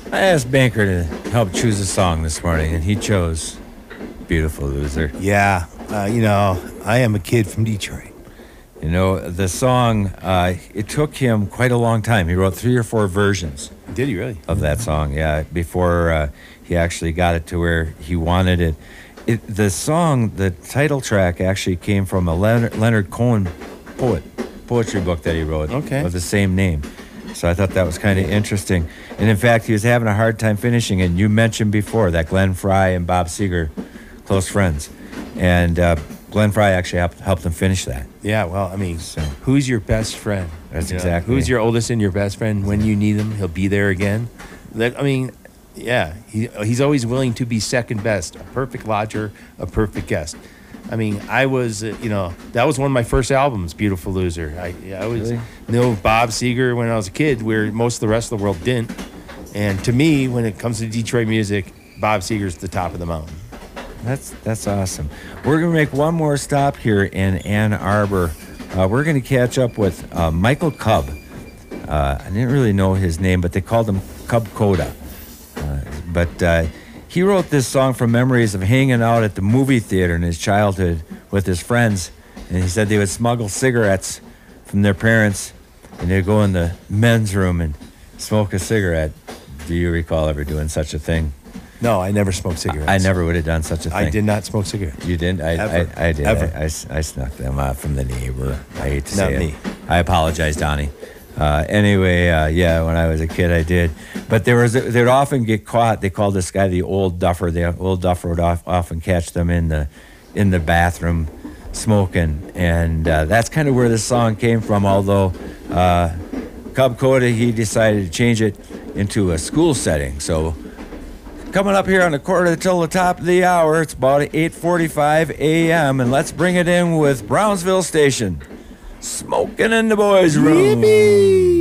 I asked Banker to help choose a song this morning, and he chose Beautiful Loser. Yeah, I am a kid from Detroit. You know, the song, it took him quite a long time. He wrote 3 or 4 versions Did he really? of that song, yeah, before he actually got it to where he wanted it. The song, the title track, actually came from a Leonard Cohen poetry book that he wrote of the same name. So I thought that was kind of interesting. And in fact, he was having a hard time finishing it. And you mentioned before that Glenn Frey and Bob Seger, close friends. And Glenn Frey actually helped him finish that. Yeah, well, I mean, who's your best friend? That's exactly. Who's your oldest and your best friend? When you need him, he'll be there again. He's always willing to be second best, a perfect lodger, a perfect guest. I mean, I was, that was one of my first albums, Beautiful Loser. I was know Bob Seger when I was a kid, where most of the rest of the world didn't. And to me, when it comes to Detroit music, Bob Seger's the top of the mountain. That's awesome. We're going to make one more stop here in Ann Arbor. We're going to catch up with Michael Cub. I didn't really know his name, but they called him Cub Coda. But he wrote this song from memories of hanging out at the movie theater in his childhood with his friends. And he said they would smuggle cigarettes from their parents, and they'd go in the men's room and smoke a cigarette. Do you recall ever doing such a thing? No, I never smoked cigarettes. I never would have done such a thing. I did not smoke cigarettes. You didn't? I did. Ever. I snuck them out from the neighbor. I hate to say Not it. me. I apologize, Donnie. Anyway, when I was a kid, I did. But they'd often get caught. They called this guy the Old Duffer. The Old Duffer would often catch them in the bathroom smoking. And that's kind of where the song came from, although Cub Coda, he decided to change it into a school setting. So coming up here on the quarter till the top of the hour, it's about 8:45 a.m., and let's bring it in with Brownsville Station. Smoking in the boys' room. Yippee!